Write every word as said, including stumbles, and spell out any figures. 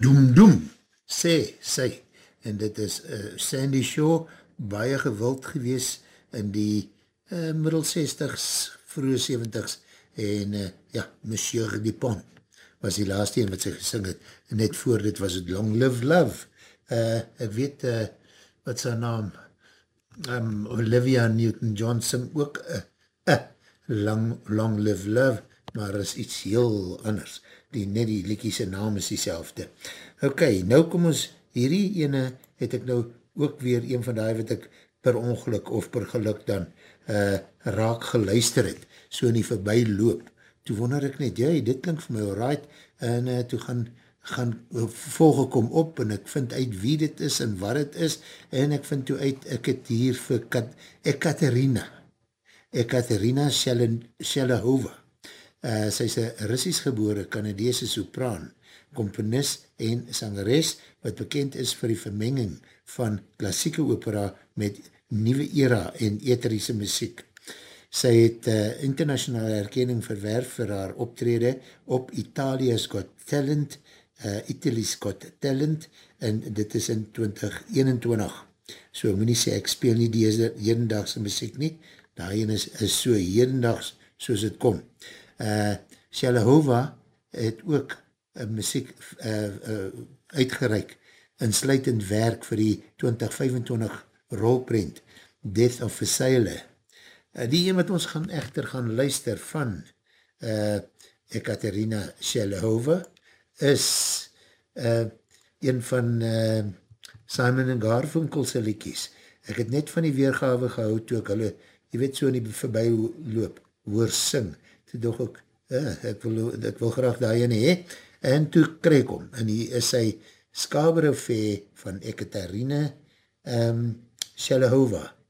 Doem Doem, sê sy, en dit is uh, Sandy Shaw, baie gewild gewees in die uh, middel zestigs, vroege zeventigs, en uh, ja, Monsieur Dupont was die laaste een wat sy gesing het, en net voor dit was het Long Live Love. Uh, ek weet, uh, wat sy naam, um, Olivia Newton-John sing ook, uh, uh, long, long Live Love, maar is iets heel anders. Die, net die liekiese naam is die selfde. Ok, nou kom ons, hierdie ene het ek nou ook weer een van die wat ek per ongeluk of per geluk dan uh, raak geluister het, so in die voorbij loop. Toe wonder ek net, jy, dit klink vir my alright, en uh, toe gaan, gaan volge kom op, en ek vind uit wie dit is, en wat het is, en ek vind toe uit, ek het hier vir Kat, Ekaterina, Ekaterina Shelahova. Uh, sy is een Russisch gebore Canadese sopraan, komponist en sangeres, wat bekend is vir die vermenging van klassieke opera met nieuwe era en etherische muziek. Sy het uh, internationale erkenning verwerf vir haar optrede op Italia's Got Talent, uh, Italy's Got Talent, en dit is in twintig eenentwintig. So moet nie sê, ek speel nie die hedendaagse muziek nie, daarin is, is so hedendags soos het kom. Uh, Shelahova het ook uh, muziek uh, uh, uitgereik, insluitend werk vir die twintig vyfentwintig rolprent Death of a Sailor. Uh, die een wat ons gaan echter gaan luister van uh, Ekaterina Shelahova is uh, een van uh, Simon en Garfunkel's liedjies. Ek het net van die weergawe gehou toe ek hulle, jy weet so in die voorbij loop, hoor sing. Toe dog ek, uh, ek, wil, ek wil graag daarin hee, en toe kreeg om, en hier is sy Skaberofee van Ekaterina um, Shelahova.